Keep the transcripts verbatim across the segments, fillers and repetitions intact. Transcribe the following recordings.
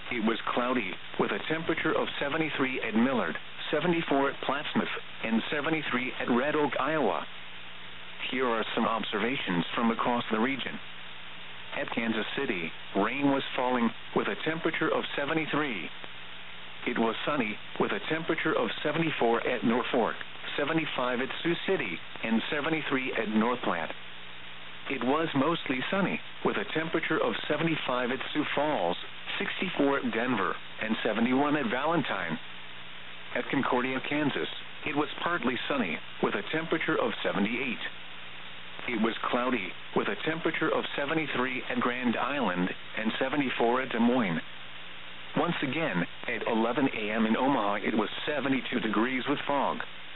It was cloudy, with a temperature of seventy-three at Millard, seventy-four at Plattsmouth, and seventy-three at Red Oak, Iowa. Here are some observations from across the region. At Kansas City, rain was falling, with a temperature of seventy-three. It was sunny, with a temperature of seventy-four at Norfolk, seventy-five at Sioux City, and seventy-three at North Platte. It was mostly sunny, with a temperature of seventy-five at Sioux Falls, sixty-four at Denver, and seventy-one at Valentine. At Concordia, Kansas, it was partly sunny, with a temperature of seventy-eight. It was cloudy, with a temperature of seventy-three at Grand Island, and seventy-four at Des Moines. Once again, at eleven a m in Omaha, it was seventy-two degrees with fog.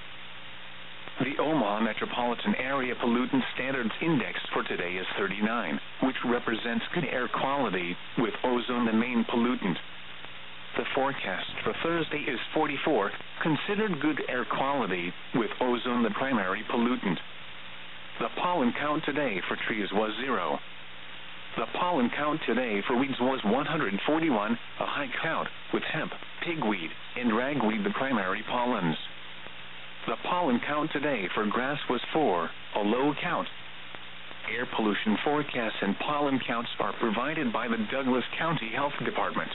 The Omaha Metropolitan Area Pollutant Standards Index for today is thirty-nine, which represents good air quality, with ozone the main pollutant. The forecast for Thursday is forty-four, considered good air quality, with ozone the primary pollutant. The pollen count today for trees was zero. The pollen count today for weeds was one hundred forty-one, a high count, with hemp, pigweed, and ragweed the primary pollens. The pollen count today for grass was four, a low count. Air pollution forecasts and pollen counts are provided by the Douglas County Health Department.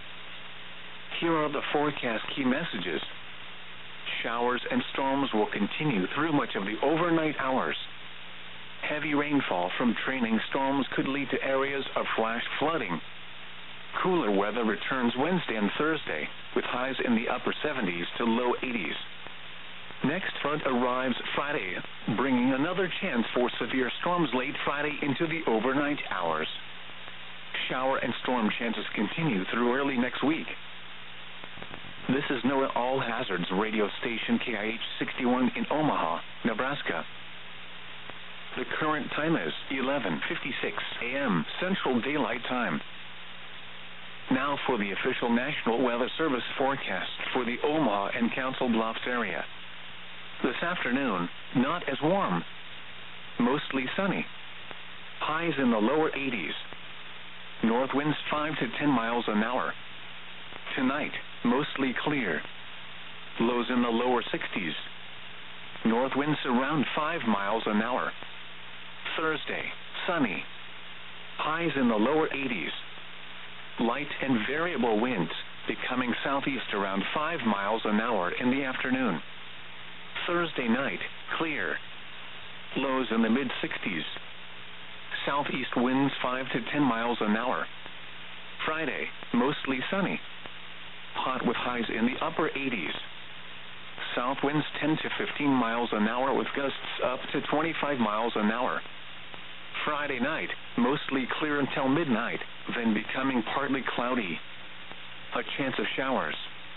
Here are the forecast key messages. Showers and storms will continue through much of the overnight hours. Heavy rainfall from trailing storms could lead to areas of flash flooding. Cooler weather returns Wednesday and Thursday, with highs in the upper seventies to low eighties. Next front arrives Friday, bringing another chance for severe storms late Friday into the overnight hours. Shower and storm chances continue through early next week. This is NOAA All Hazards radio station K I H sixty-one in Omaha, Nebraska. The current time is eleven fifty-six a m Central Daylight Time. Now for the official National Weather Service forecast for the Omaha and Council Bluffs area. This afternoon, not as warm. Mostly sunny. Highs in the lower eighties. North winds five to ten miles an hour. Tonight, mostly clear. Lows in the lower sixties. North winds around five miles an hour. Thursday, sunny. Highs in the lower eighties. Light and variable winds, becoming southeast around five miles an hour in the afternoon. Thursday night, clear. Lows in the mid sixties. Southeast winds five to ten miles an hour. Friday, mostly sunny. Hot with highs in the upper eighties. South winds ten to fifteen miles an hour with gusts up to twenty-five miles an hour. Friday night, mostly clear until midnight, then becoming partly cloudy. A chance of showers.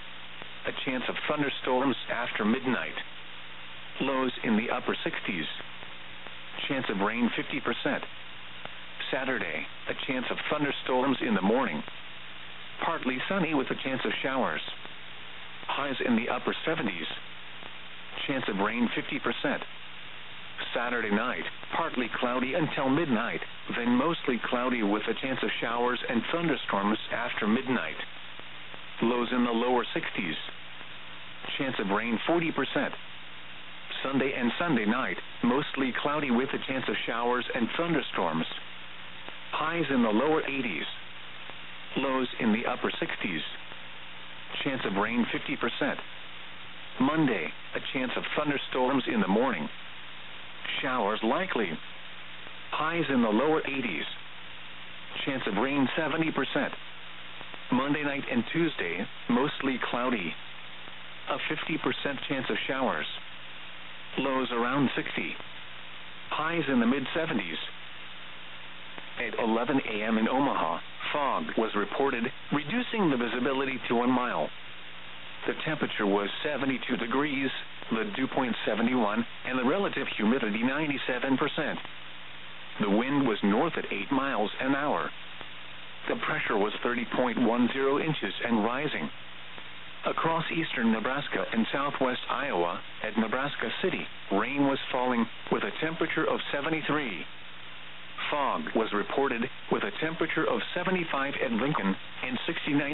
A chance of thunderstorms after midnight. Lows in the upper sixties. Chance of rain fifty percent. Saturday, a chance of thunderstorms in the morning. Partly sunny with a chance of showers. Highs in the upper seventies. Chance of rain fifty percent. Saturday night, partly cloudy until midnight, then mostly cloudy with a chance of showers and thunderstorms after midnight. Lows in the lower sixties. Chance of rain forty percent. Sunday and Sunday night, mostly cloudy with a chance of showers and thunderstorms. Highs in the lower eighties. Lows in the upper sixties. Chance of rain fifty percent. Monday, a chance of thunderstorms in the morning. Showers likely. Highs in the lower eighties. Chance of rain seventy percent. Monday night and Tuesday, mostly cloudy. A fifty percent chance of showers. Lows around sixty. Highs in the mid seventies. At eleven a m in Omaha, fog was reported, reducing the visibility to one mile. The temperature was seventy-two degrees, the dew point seventy-one, and the relative humidity ninety-seven percent. The wind was north at eight miles an hour. The pressure was thirty point one zero inches and rising. Across eastern Nebraska and southwest Iowa, at Nebraska City, rain was falling with a temperature of seventy-three. Fog was reported with a temperature of seventy-five at Lincoln and sixty-nine